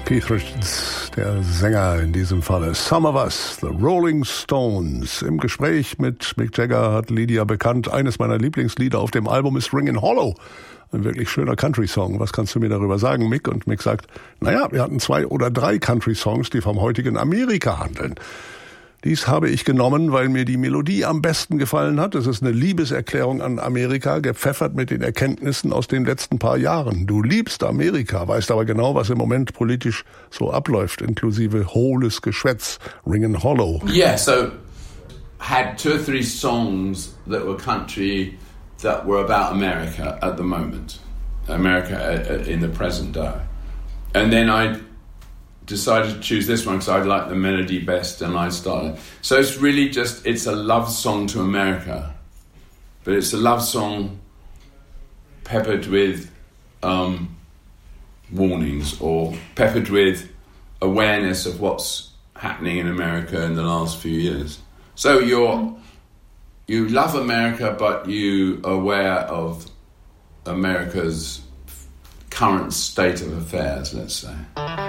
Keith Richards, der Sänger in diesem Falle. Some of Us, The Rolling Stones. Im Gespräch mit Mick Jagger hat Lydia bekannt, eines meiner Lieblingslieder auf dem Album ist Ringin' Hollow. Ein wirklich schöner Country-Song. Was kannst du mir darüber sagen, Mick? Und Mick sagt, naja, wir hatten 2 oder 3 Country-Songs, die vom heutigen Amerika handeln. Dies habe ich genommen, weil mir die Melodie am besten gefallen hat. Es ist eine Liebeserklärung an Amerika, gepfeffert mit den Erkenntnissen aus den letzten paar Jahren. Du liebst Amerika, weißt aber genau, was im Moment politisch so abläuft, inklusive hohles Geschwätz, Ringin' Hollow. Yeah, so had 2 or 3 songs that were country that were about America at the moment. America in the present day. And then I decided to choose this one because I like the melody best and I started. So it's really just, it's a love song to America, but it's a love song peppered with warnings or peppered with awareness of what's happening in America in the last few years. So you love America, but you are aware of America's current state of affairs, let's say.